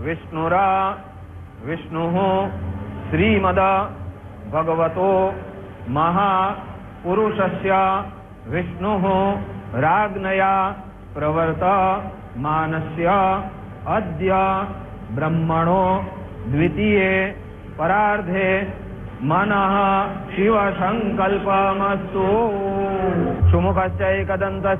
विष्णुरा विष्णुः श्रीमद भगवतो महापुरुषस्य विष्णुः राज्ञया प्रवर्तमानस्य अद्य ब्रह्मणो द्वितीये परार्धे मनः शिव संकल्पमस्तु। सुमुखश्च एकदन्तश्च